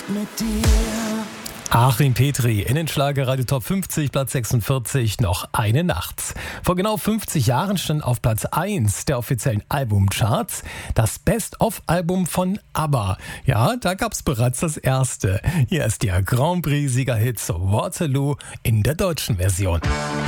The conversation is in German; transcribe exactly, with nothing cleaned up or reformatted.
mit dir. Achim Petri in den Schlagerradio Top fünfzig, Platz sechsundvierzig, noch eine Nacht. Vor genau fünfzig Jahren stand auf Platz eins der offiziellen Albumcharts das Best-of-Album von ABBA. Ja, da gab's bereits das erste. Hier ist der Grand Prix-Siegerhit Waterloo in der deutschen Version.